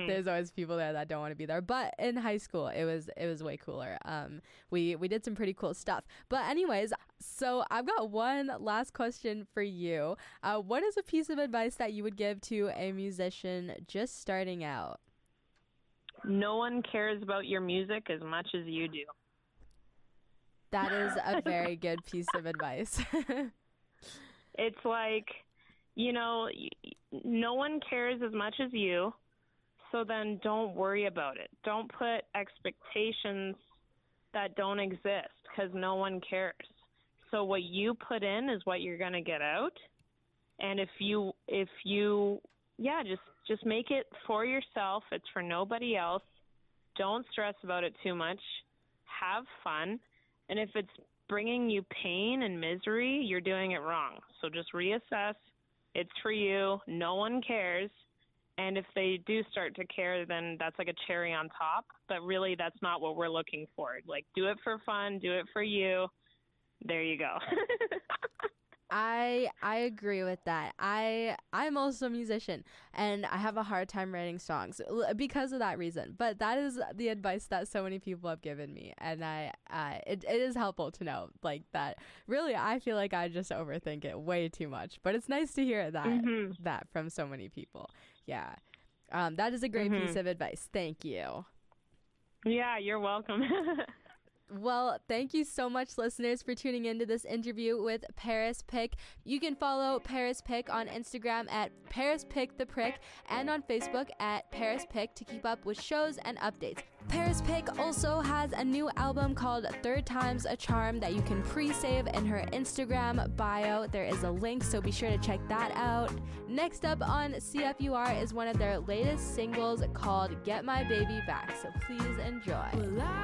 there's always people there that don't want to be there. But in high school, it was way cooler. We did some pretty cool stuff. But anyways, so I've got one last question for you. What is a piece of advice that you would give to a musician just starting out? No one cares about your music as much as you do. That is a very good piece of advice. It's like, no one cares as much as you, so then don't worry about it. Don't put expectations that don't exist because no one cares. So what you put in is what you're going to get out. And if you just make it for yourself. It's for nobody else. Don't stress about it too much. Have fun. And if it's bringing you pain and misery, you're doing it wrong. So just reassess. It's for you. No one cares. And if they do start to care, then that's like a cherry on top. But really, that's not what we're looking for. Like, do it for fun. Do it for you. There you go. I agree with that. I'm also a musician, and I have a hard time writing songs because of that reason. But that is the advice that so many people have given me, and it is helpful to know like that. Really, I feel like I just overthink it way too much. But it's nice to hear that that from so many people. Yeah, that is a great piece of advice. Thank you. Yeah, you're welcome. Well, thank you so much, listeners, for tuning into this interview with Paris Pick. You can follow Paris Pick on Instagram at Paris Pick the Prick and on Facebook at Paris Pick to keep up with shows and updates. Paris Pick also has a new album called Third Time's a Charm that you can pre-save in her Instagram bio. There is a link, so be sure to check that out. Next up on CFUR is one of their latest singles called Get My Baby Back, so please enjoy.